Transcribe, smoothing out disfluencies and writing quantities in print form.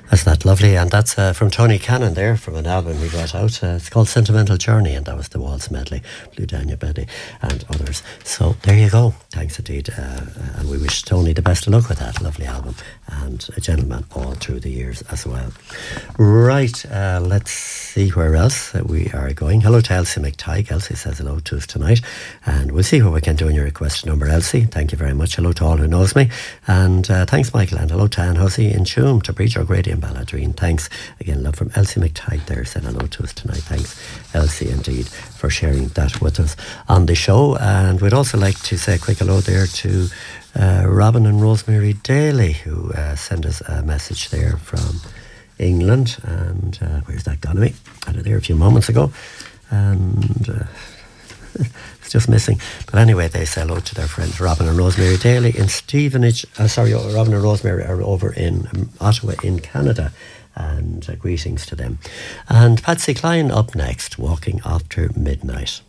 That's that lovely, and that's from Tony Cannon there, from an album he brought out. It's called Sentimental Journey, and that was the Waltz medley, Blue Dania Betty and others. So there you go. Thanks indeed, and we wish Tony the best of luck with that lovely album, and a gentleman all through the years as well. Right, let's see where else we are going. Hello to Elsie McTighe. Elsie says hello to us tonight, and we'll see what we can do in your request number, Elsie. Thank you very much. Hello to all who knows me, and thanks, Michael, and hello to Anne Hussey in Tuam, to Breach O'Grady and Balladreen. Thanks again, love from Elsie McTighe there, said hello to us tonight. Thanks, Elsie, indeed, for sharing that with us on the show. And we'd also like to say a quick hello there to Robin and Rosemary Daly, who sent us a message there from England. And where's that gone to me? I had it there a few moments ago, and it's just missing. But anyway, they say hello to their friends Robin and Rosemary Daly in Stevenage. Robin and Rosemary are over in Ottawa in Canada, and greetings to them. And Patsy Cline up next, Walking After Midnight.